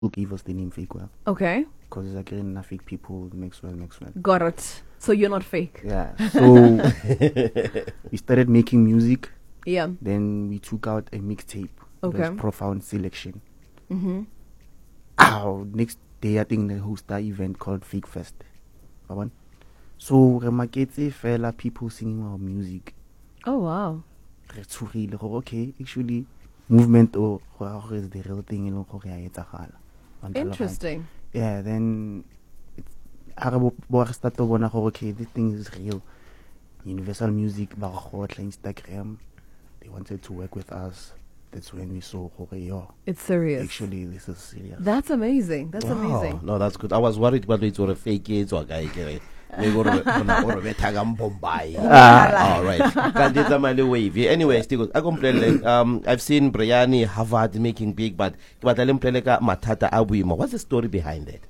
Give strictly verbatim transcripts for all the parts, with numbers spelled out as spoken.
who gave us the name Fake Well. Okay. Because it's like in fake people, Maxwell, Maxwell. Got it. So you're not fake. Yeah. So we started making music. Yeah. Then we took out a mixtape. Okay. It was Profound Selection. Mm-hmm. Ow, next day I think they host that event called Fake Fest. One. So remaketse fella people singing our music. Oh wow. Re tshogile gore, okay, actually movement or or is the real thing e leng gore ya etsagala. Interesting. Yeah, then ha re bo bo re start to bona gore okay, this thing is real. Universal Music ba go tla Instagram. They wanted to work with us. That's when we saw gore yo. It's serious. Actually, this is serious. That's amazing. That's Wow. amazing. No, that's good. I was worried about it or fake it or guy. We go to Bombay. All right. Can't get them wavy. Anyway, still I complain. Um, I've seen Brianni Harvard making big, but but I play like Matata Abuima. What's the story behind it?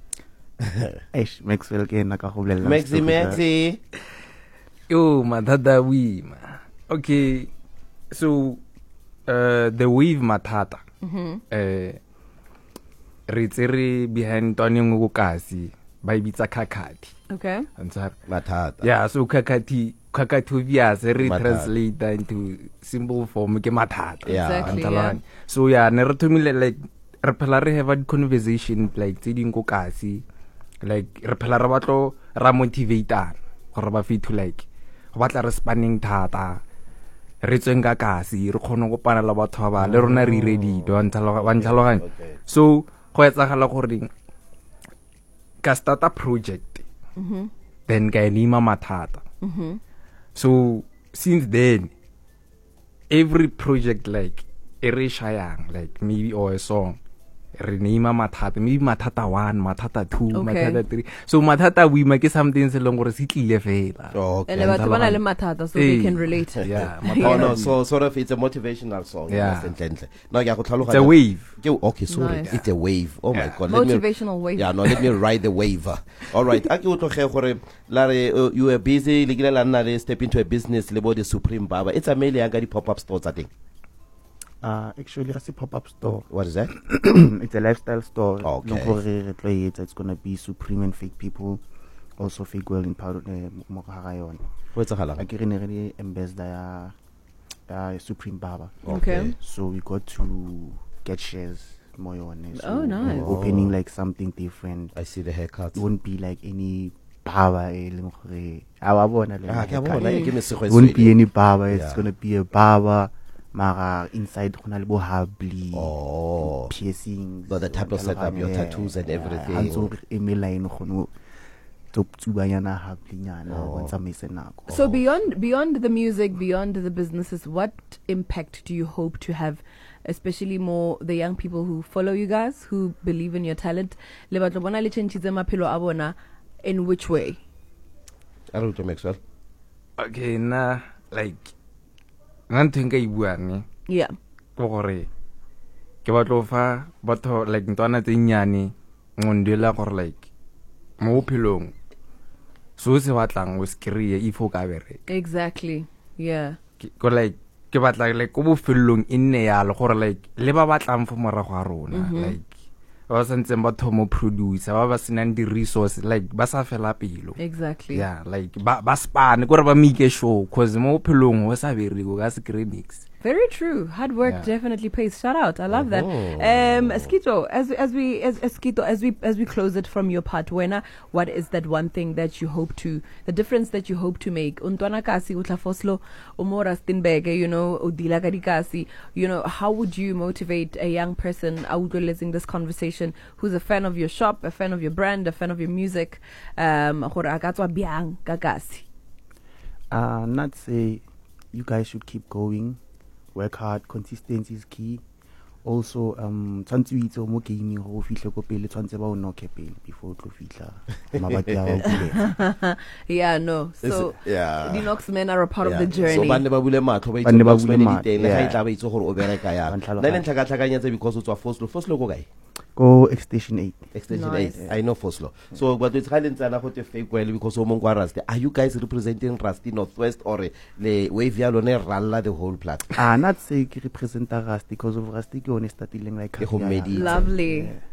Eish, Maxwell ke nna ka go bolela. Maxi Maxi. Yo, Matata Wima. Okay, so uh, the wave Matata. Mm-hmm. Uh, Riteri behind Tony Ngukasi by Bitsa Kakati. Okay. And so, Matata. yeah, so Kakati Kakatu Vias Matata. translate that into simple form ke Matata. Yeah. Exactly. Antalan. Yeah. So yeah, never to me like re phela re have a conversation like tse ding go kasi like re phela re batlo ra motivator gore ba fit to like go batla re spanning thata re tseng ka kasi re khone go pana la batho ba le rona re ready do ntlaloganya. So go etsagala gore ka start a project. Mm-hmm. Then ka nima Matata. Mm-hmm. So since then, every project like a shayang, like maybe or a song, rename Matata, maybe Matata one, Matata two, Okay. Matata three. So Matata we make something so long or sitli levela. Oh, okay. And about the one I Matata, so we Hey. can relate. Yeah, Oh Matata no, we- so sort of it's a motivational song. Yeah. No, yeah, it's a wave. Okay, sorry. Nice. It's a wave. Oh my Yeah. god. Let me, Motivational wave. yeah, no, let me ride the wave. All right. Aki utloge gore lare uh, you were busy ligile la nna le step into a business le bo the Supreme Baba. It's a mail yang ga di pop-up stores I think. Uh, actually, it's a pop-up store. What is that? It's a lifestyle store. Okay. No gore re tlo etsa, it's gonna be Supreme and Fake People. Also Fake Well in Powder mo ga ga yona. Go etsagalang? Like re ne re le ambassador ya ya Supreme Baba. Okay. So we got to get shares more on it. So Oh, nice. we're opening like something different. I see the haircut. It won't be like any Baba e leng gore a wa bona le Ah, ke a haircut. bona, e ke mesego e It won't be swele. any Baba. It's Yeah. gonna be a Baba. Mara inside gonna le bo habli. Oh. Piercings. So the type of setup, your tattoos and everything. Hanso e meline gono to tsubanyana hablinyana Oh. go tsamaisa nako. So beyond beyond the music, beyond the businesses, what impact do you hope to have, especially more the young people who follow you guys, who believe in your talent? Le batlo bona le change tse maphelo a bona in which way? I don't know, Maxwell. Okay, na like nna ntho nka ibuane Yeah. ke gore ke batlo fa batho like ntwana tse nnyane ngondela gore like mo bophelong so se batlang o skrie if o ka bereka Exactly. Yeah. Ke- ko like ke batla like go bofelong e nne yalo gore like le ba batlang fo morago a rona like ba sa ntseng ba thomo producer ba ba senang di resources like ba sa fela pelo. Exactly. Yeah, like ba ba span gore ba make show cause mo bophelong o sa bereko ka screen mix. Very true. Hard work Yeah. definitely pays. Shout out. I love that. Oh. Um, Skito, as as we as, as Skito, as we as we close it from your part, Wena, what is that one thing that you hope to, the difference that you hope to make? Untwana kasi utla foslo umora stinbege, you know, udila kasi, you know, how would you motivate a young person out listening this conversation who's a fan of your shop, a fan of your brand, a fan of your music, um, gore a ka tswa byang ka kasi? Uh, not say you guys should keep going, work hard, consistency is key. Also, um, tshwantse o itse mo gaming go fihle ko pele tshwantse ba o knock pele before o tlo fihla mabati a go bulela. Yeah, no. So yeah. the Knoxmen are a part Yeah. of the So journey. ba ne ba bule matlo ba Ba ne ba itse bule ba matlo, diteng le ga yeah. e tla ba itse gore o bereka ya. Ba ntlhaloganya. Nna le ntlha ka tlhakanyetsa because o tswa Foslo. Foslo go kae? Go extension eight. Extension Nice. eight. I know Foslo. So but it's highly ntsana go te fake well because o mongwe wa Rusty. Are you guys representing Rusty Northwest or le wave ya lone ralla the whole platform? Ah, not say ke represent Rusty because of Rusty ke one starting like Ke go career. meditsa. Lovely. Yeah.